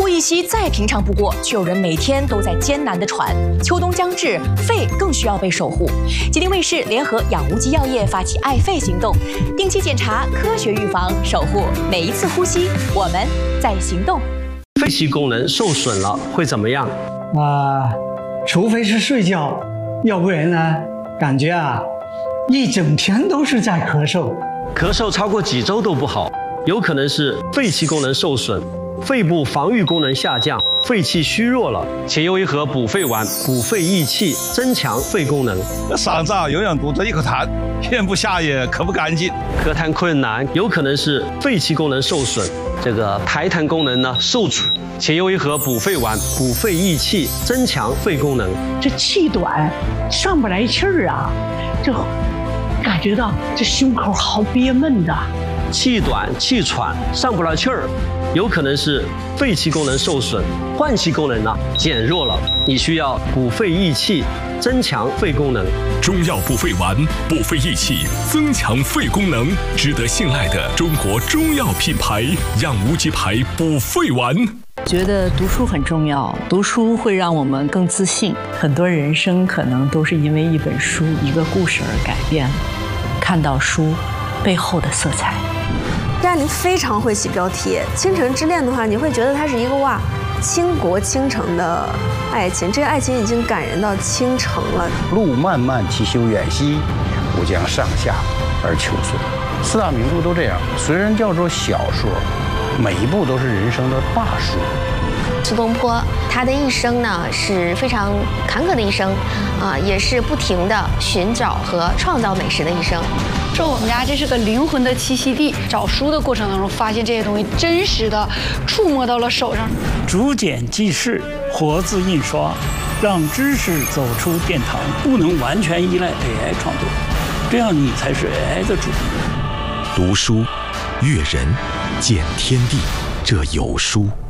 一息再平常不过，却有人每天都在艰难地喘。秋冬将至，肺更需要被守护。吉林卫视联合养无极药业发起爱肺行动，定期检查，科学预防，守护每一次呼吸。我们在行动。 肺气功能受损了会怎么样？ 除非是睡觉，要不然呢，感觉一整天都是在咳嗽。 咳嗽超过几周都不好，有可能是肺气功能受损。 肺部防御功能下降，肺气虚弱了。且优一盒补肺丸，补肺益气，增强肺功能。 嗓子永远堵着一口痰，咽不下也咳不干净。 咳痰困难，有可能是肺气功能受损，这个排痰功能呢受阻。且优一盒补肺丸，补肺益气，增强肺功能。 这气短，上不来气儿啊，就感觉到这胸口好憋闷的。 气短、气喘，上不来气儿。 有可能是肺气功能受损，换气功能呢减弱了，你需要补肺益气，增强肺功能。 中药补肺丸，补肺益气，增强肺功能，值得信赖的中国中药品牌养无极牌补肺丸。 觉得读书很重要，读书会让我们更自信。很多人生可能都是因为一本书、一个故事而改变了。看到书背后的色彩。 张爱玲非常会起标题，《倾城之恋》的话，你会觉得它是一个倾国倾城的爱情，这个爱情已经感人到倾城了。 路漫漫其修远兮，吾将上下而求索。四大名著都这样，虽然叫做小说，每一部都是人生的大书。 苏东坡，他的一生呢是非常坎坷的一生，也是不停的寻找和创造美食的一生。 说我们家这是个灵魂的栖息地，找书的过程当中发现这些东西真实的触摸到了手上。 逐简记事，活字印刷，让知识走出殿堂，不能完全依赖 AI 创作，这样你才是 AI 的主人。 读书，阅人，见天地，这有书。